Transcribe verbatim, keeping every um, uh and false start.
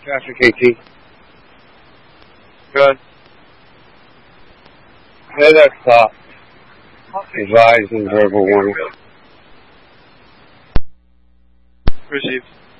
Traffic eighteen. Good. Head at stop. Advise and verbal warning. Received.